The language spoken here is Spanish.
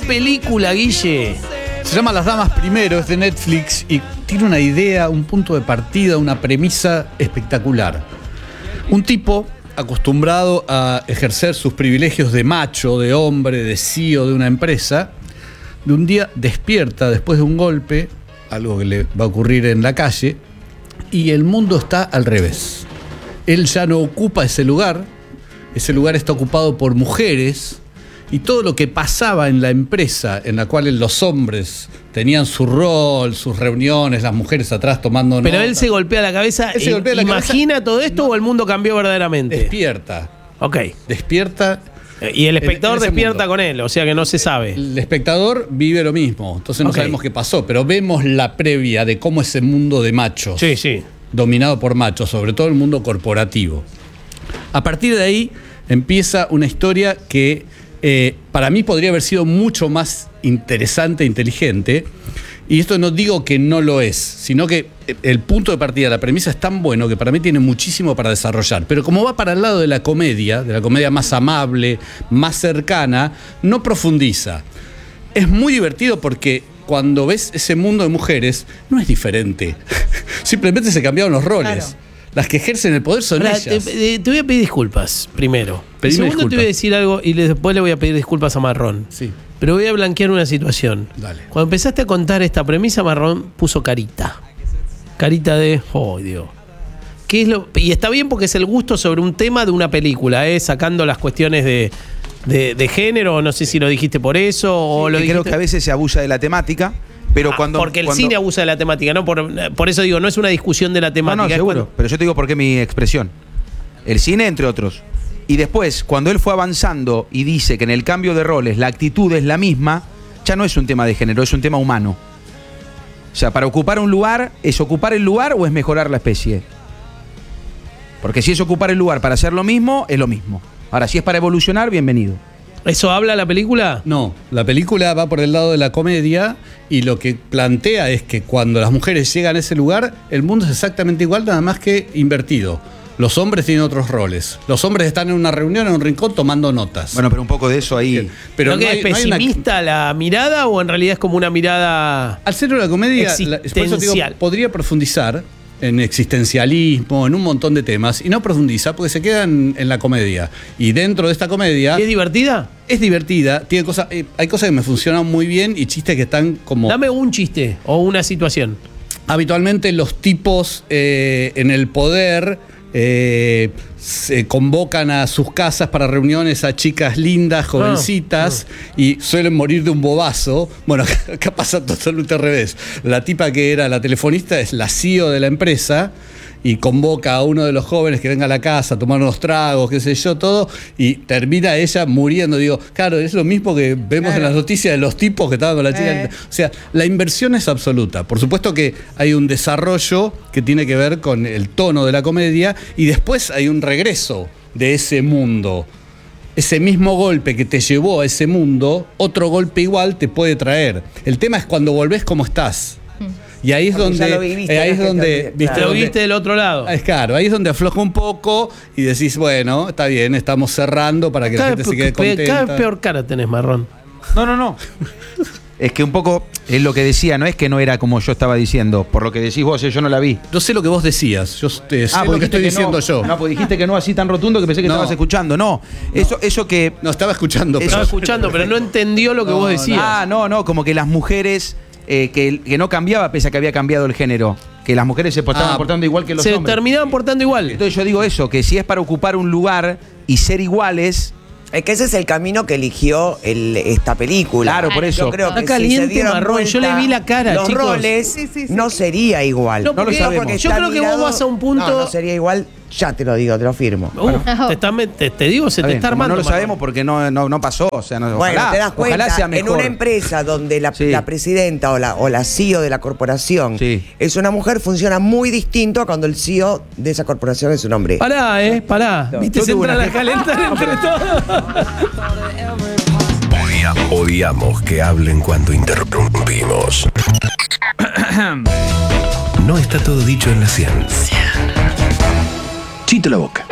película, Guille? Se llama Las Damas Primero, es de Netflix y tiene una idea, un punto de partida, una premisa espectacular. Un tipo acostumbrado a ejercer sus privilegios de macho, de hombre, de CEO de una empresa, de un día despierta después de un golpe, algo que le va a ocurrir en la calle, y el mundo está al revés. Él ya no ocupa ese lugar está ocupado por mujeres, y todo lo que pasaba en la empresa en la cual los hombres tenían su rol, sus reuniones, las mujeres atrás tomando notas. Pero él se golpea la cabeza. ¿Imagina todo esto o el mundo cambió verdaderamente? Despierta. Ok. Despierta. Y el espectador en despierta mundo. con él, o sea que no se sabe. El espectador vive lo mismo, entonces no sabemos qué pasó, pero vemos la previa de cómo ese mundo de machos, Sí. dominado por machos, sobre todo el mundo corporativo. A partir de ahí empieza una historia que para mí podría haber sido mucho más interesante e inteligente. Y esto no digo que no lo es, sino que el punto de partida, la premisa es tan bueno que para mí tiene muchísimo para desarrollar. Pero como va para el lado de la comedia más amable, más cercana, no profundiza. Es muy divertido porque cuando ves ese mundo de mujeres, no es diferente. Simplemente se cambiaron los roles. Claro. Las que ejercen el poder son ellas. Te voy a pedir disculpas primero. Pedime Segundo, disculpas. te voy a decir algo y después le voy a pedir disculpas a Marrón. Sí. Pero voy a blanquear una situación. Dale. Cuando empezaste a contar esta premisa, Marrón puso carita. Carita de, oh Dios. ¿Qué es y está bien porque es el gusto sobre un tema de una película, sacando las cuestiones de género, no sé si lo dijiste por eso o lo dijiste. Creo que a veces se abusa de la temática. Pero porque el cine abusa de la temática, ¿no? Por eso digo, no es una discusión de la temática. No, seguro. Pero yo te digo por qué mi expresión. El cine, entre otros. Y después, cuando él fue avanzando y dice que en el cambio de roles la actitud es la misma, ya no es un tema de género, es un tema humano. O sea, para ocupar un lugar, ¿es ocupar el lugar o es mejorar la especie? Porque si es ocupar el lugar para hacer lo mismo, es lo mismo. Ahora, si es para evolucionar, bienvenido. ¿Eso habla la película? No, la película va por el lado de la comedia y lo que plantea es que cuando las mujeres llegan a ese lugar, el mundo es exactamente igual, nada más que invertido. Los hombres tienen otros roles. Los hombres están en una reunión, en un rincón, tomando notas. Bueno, pero un poco de eso ahí. Pero ¿No que es pesimista la mirada o en realidad es como una mirada al ser una comedia, por eso digo, podría profundizar en existencialismo, en un montón de temas, y no profundiza porque se quedan en la comedia. Y dentro de esta comedia... ¿Es divertida? Es divertida, tiene cosas, hay cosas que me funcionan muy bien y chistes que están como... Dame un chiste o una situación. Habitualmente los tipos en el poder se convocan a sus casas para reuniones a chicas lindas, jovencitas, y suelen morir de un bobazo. Bueno, acá pasa totalmente al revés. La tipa que era la telefonista es la CEO de la empresa y convoca a uno de los jóvenes que venga a la casa a tomar unos tragos, qué sé yo, todo, y termina ella muriendo. Digo, claro, es lo mismo que vemos en las noticias de los tipos que estaban con la chica. O sea, la inversión es absoluta. Por supuesto que hay un desarrollo que tiene que ver con el tono de la comedia y después hay un regreso de ese mundo. Ese mismo golpe que te llevó a ese mundo, otro golpe igual te puede traer. El tema es cuando volvés como estás. Y ahí es donde, ¿viste? Lo viste del otro lado. Es claro, ahí es donde afloja un poco y decís, bueno, está bien, estamos cerrando para que la gente se quede contenta. Cada vez peor cara tenés, Marrón. No. Es que un poco es lo que decía, no es que no era como yo estaba diciendo. Por lo que decís vos, yo no la vi. Yo sé lo que vos decías, yo sé lo que estoy diciendo yo. No, pues dijiste que no así tan rotundo que pensé que estabas escuchando. No, eso que... No, estaba escuchando. Estaba escuchando, pero no entendió lo que vos decías. No, como que las mujeres... que no cambiaba pese a que había cambiado el género. Que las mujeres se estaban portando igual que los hombres. Se terminaban portando igual. Entonces yo digo eso, que si es para ocupar un lugar y ser iguales... Es que ese es el camino que eligió esta película. Claro, por eso. Yo creo que Está si caliente, se dieron Marrón. cuenta, Yo le vi la cara, los chicos. roles no sería igual. No lo sabemos. Yo creo que vos vas a un punto... No sería igual, ya te lo digo, te lo firmo. Te digo, se te está armando. No lo sabemos porque no pasó. O sea, bueno, ojalá, te das cuenta, ojalá sea mejor. en una empresa donde la presidenta o la CEO de la corporación es una mujer, funciona muy distinto a cuando el CEO de esa corporación es un hombre. Pará. Viste, se entran a calentar entre todos. Odiamos que hablen cuando interrumpimos. No está todo dicho en la ciencia. Chito la boca.